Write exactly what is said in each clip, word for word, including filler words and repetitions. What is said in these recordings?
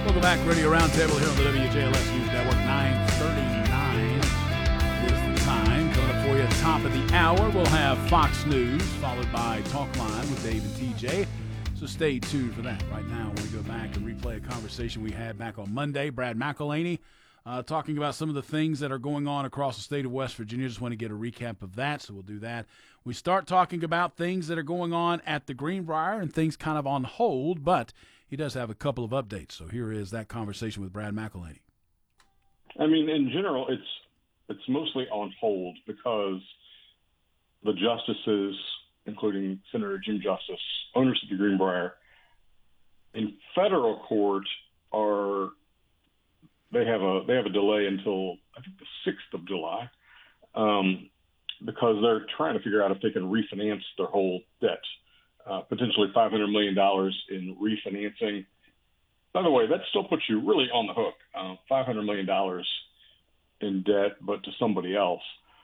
Welcome back, Radio Roundtable here on the W J L S News Network. nine thirty-nine is the time. Coming up for you at the top of the hour, we'll have Fox News, followed by Talk Line with Dave and T J. So stay tuned for that. Right now, we go back and replay a conversation we had back on Monday. Brad McElhaney uh, talking about some of the things that are going on across the state of West Virginia. Just want to get a recap of that, so we'll do that. We start talking about things that are going on at the Greenbrier and things kind of on hold, but he does have a couple of updates. So here is that conversation with Brad McElhaney. I mean, in general, it's it's mostly on hold because the justices, including Senator Jim Justice, owners of the Greenbrier, in federal court are they have a they have a delay until I think the sixth of July um, because they're trying to figure out if they can refinance their whole debt. Uh, potentially five hundred million dollars in refinancing. By the way, that still puts you really on the hook. Uh, five hundred million dollars in debt, but to somebody else.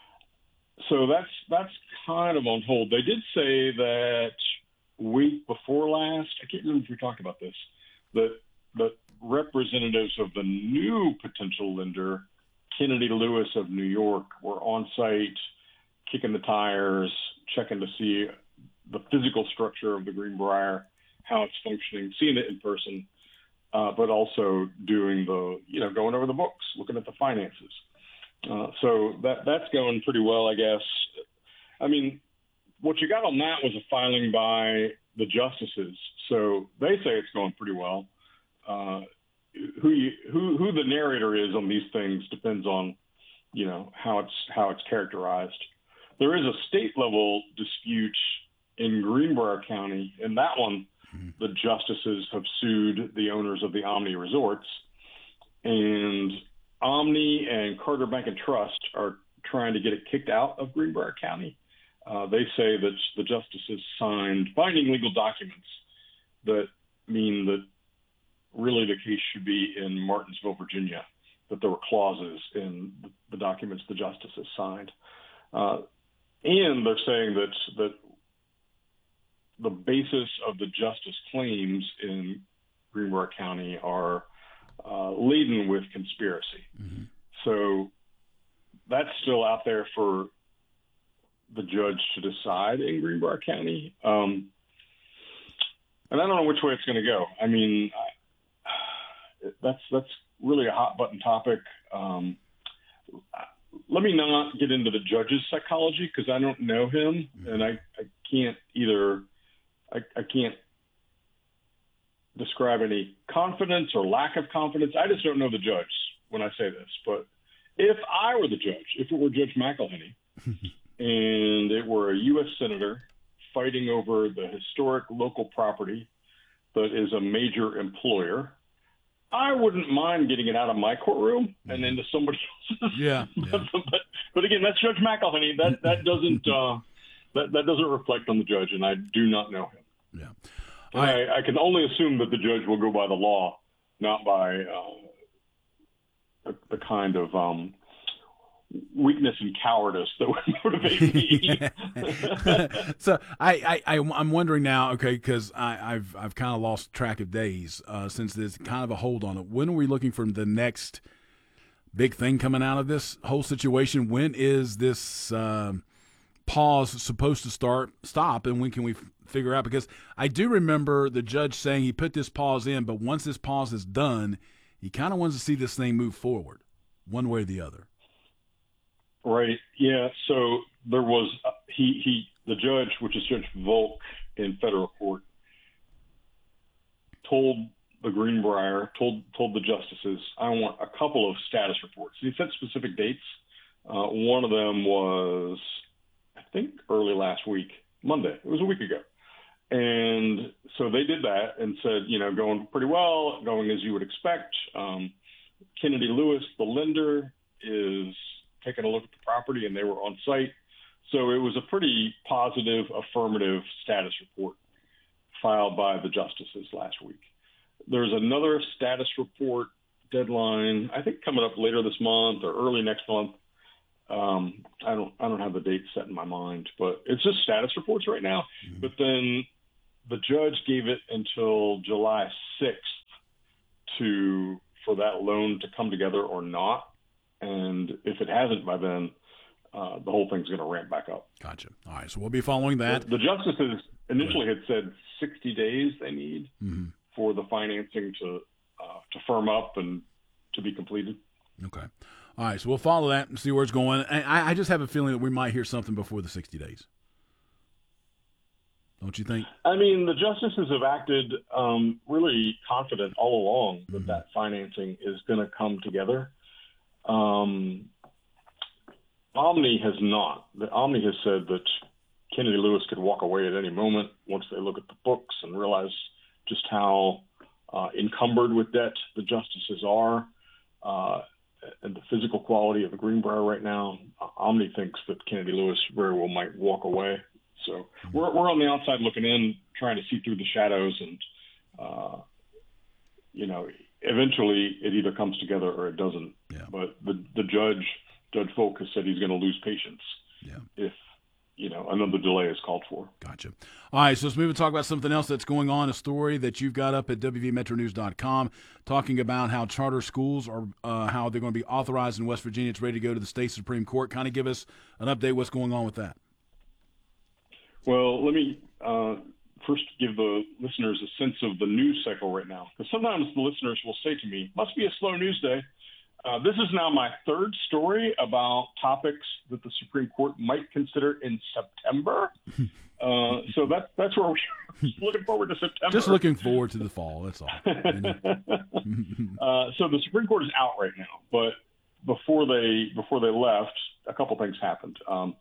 So that's that's kind of on hold. They did say that week before last, I can't remember if we talked about this, that the representatives of the new potential lender, Kennedy Lewis of New York, were on site, kicking the tires, checking to see the physical structure of the Greenbrier, how it's functioning, seeing it in person, uh, but also doing the, you know, going over the books, looking at the finances. Uh, so that that's going pretty well, I guess. I mean, what you got on that was a filing by the justices. So they say it's going pretty well. Uh, who you, who who the narrator is on these things depends on, you know, how it's how it's characterized. There is a state level dispute in Greenbrier County. In that one, mm-hmm. the justices have sued the owners of the Omni Resorts, and Omni and Carter Bank and Trust are trying to get it kicked out of Greenbrier County. Uh, they say that the justices signed binding legal documents that mean that really the case should be in Martinsville, Virginia, that there were clauses in the documents the justices signed. Uh, and they're saying that that the basis of the justice claims in Greenbrier County are uh, laden with conspiracy. Mm-hmm. So that's still out there for the judge to decide in Greenbrier County. Um, and I don't know which way it's going to go. I mean, I, that's that's really a hot button topic. Um, let me not get into the judge's psychology because I don't know him, mm-hmm. and I, I can't either. I, I can't describe any confidence or lack of confidence. I just don't know the judge when I say this. But if I were the judge, if it were Judge McElhaney, and it were a U S senator fighting over the historic local property that is a major employer, I wouldn't mind getting it out of my courtroom and into somebody else's. Yeah. yeah. but, but, but again, that's Judge McElhaney. That that doesn't uh, that that doesn't reflect on the judge, and I do not know him. Yeah. I, I can only assume that the judge will go by the law, not by uh, the, the kind of um, weakness and cowardice that would motivate me. So I, I, I, I'm wondering now, okay, because I've I've kind of lost track of days uh, since there's kind of a hold on it. When are we looking for the next big thing coming out of this whole situation? When is this uh, pause supposed to start, stop, and when can we figure out? Because I do remember the judge saying he put this pause in, but once this pause is done, he kind of wants to see this thing move forward one way or the other. Right. Yeah. So there was uh, he he the judge, which is Judge Volk in federal court, told the Greenbrier, told told the justices, I want a couple of status reports. He set specific dates. Uh, one of them was, I think, early last week, Monday. It was a week ago. And so they did that and said, you know, going pretty well, going as you would expect. Um, Kennedy Lewis, the lender, is taking a look at the property, and they were on site. So it was a pretty positive, affirmative status report filed by the justices last week. There's another status report deadline, I think, coming up later this month or early next month. Um, I don't I don't have the date set in my mind, but it's just status reports right now. Mm-hmm. But then the judge gave it until July sixth to that loan to come together or not. And if it hasn't by then, uh, the whole thing's going to ramp back up. Gotcha. All right, so we'll be following that. The, the justices initially had said sixty days they need mm-hmm. for the financing to uh, to firm up and to be completed. Okay. All right, so we'll follow that and see where it's going. I, I just have a feeling that we might hear something before the sixty days. Don't you think? I mean, the justices have acted um, really confident all along that mm-hmm. that financing is going to come together. Um, Omni has not. The Omni has said that Kennedy Lewis could walk away at any moment once they look at the books and realize just how uh, encumbered with debt the justices are. Uh, and the physical quality of the Greenbrier right now, Omni thinks that Kennedy Lewis very well might walk away. So we're we're on the outside looking in, trying to see through the shadows, and uh, you know, eventually it either comes together or it doesn't. Yeah. But the the judge, Judge Folk, has said he's going to lose patience yeah. if you know another delay is called for. Gotcha. All right, so let's move and talk about something else that's going on. A story that you've got up at W V Metro News dot com, talking about how charter schools are uh, how they're going to be authorized in West Virginia. It's ready to go to the state Supreme Court. Kind of give us an update. What's going on with that? Well, let me uh, first give the listeners a sense of the news cycle right now, because sometimes the listeners will say to me, "Must be a slow news day." Uh, this is now my third story about topics that the Supreme Court might consider in September. Uh, so that, that's where we're looking forward to September. Just looking forward to the fall, that's all. uh, so the Supreme Court is out right now, but before they before they left, a couple things happened. Um,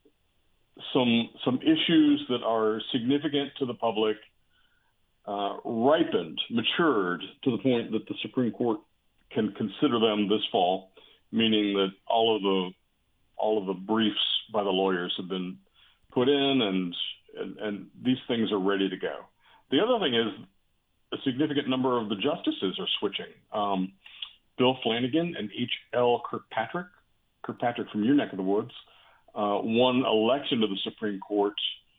some some issues that are significant to the public uh, ripened, matured to the point that the Supreme Court can consider them this fall, meaning that all of the all of the briefs by the lawyers have been put in, and and, and these things are ready to go. The other thing is a significant number of the justices are switching. Um, Bill Flanagan and H L Kirkpatrick, Kirkpatrick from your neck of the woods, uh, won election to the Supreme Court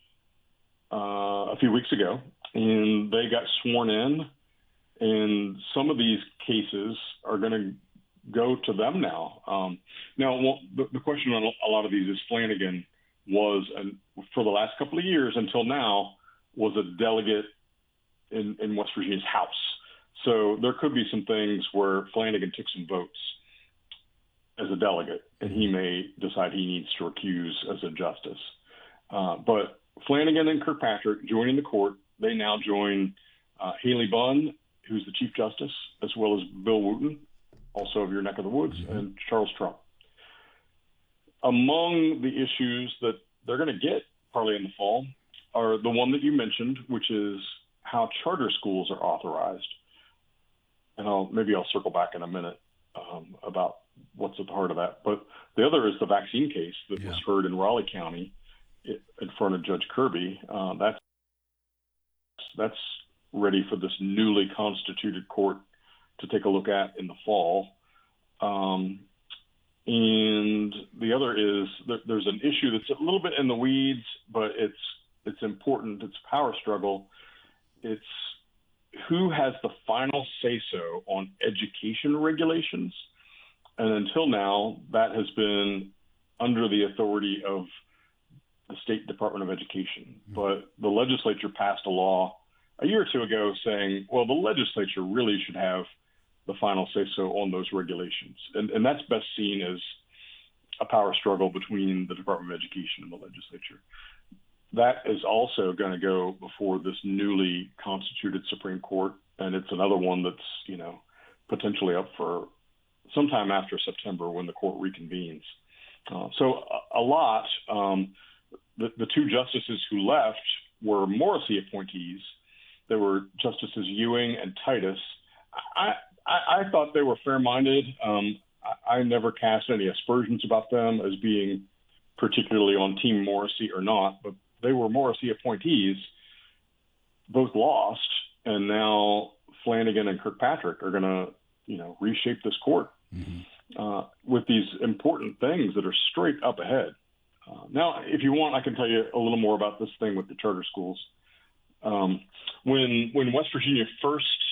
uh, a few weeks ago, and they got sworn in. And some of these cases are going to go to them now. Um, now, well, the, the question on a lot of these is Flanagan was, and for the last couple of years until now, was a delegate in, in West Virginia's House. So there could be some things where Flanagan took some votes as a delegate, and he may decide he needs to recuse as a justice. Uh, but Flanagan and Kirkpatrick joining the court, they now join uh, Haley Bunn, who's the Chief Justice, as well as Bill Wooten, also of your neck of the woods, mm-hmm. and Charles Trump. Among the issues that they're going to get probably in the fall are the one that you mentioned, which is how charter schools are authorized. And I'll, maybe I'll circle back in a minute um, about what's at the heart of that. But the other is the vaccine case that yeah. was heard in Raleigh County in front of Judge Kirby. Uh, that's that's ready for this newly constituted court to take a look at in the fall. Um, and the other is that there's an issue that's a little bit in the weeds, but it's it's important. It's a power struggle. It's who has the final say-so on education regulations. And until now, that has been under the authority of the State Department of Education. Mm-hmm. But the legislature passed a law a year or two ago saying, well, the legislature really should have the final say-so on those regulations. And, and that's best seen as a power struggle between the Department of Education and the legislature. That is also going to go before this newly constituted Supreme Court, and it's another one that's, you know, potentially up for sometime after September when the court reconvenes. Uh, so a, a lot. Um, the, the two justices who left were Morrissey appointees. There were Justices Ewing and Titus. I, I, I thought they were fair-minded. Um, I, I never cast any aspersions about them as being particularly on Team Morrissey or not, but they were Morrissey appointees. Both lost, and now Flanagan and Kirkpatrick are going to, you know, reshape this court mm-hmm. uh, with these important things that are straight up ahead. Uh, now, if you want, I can tell you a little more about this thing with the charter schools. Um, when when West Virginia first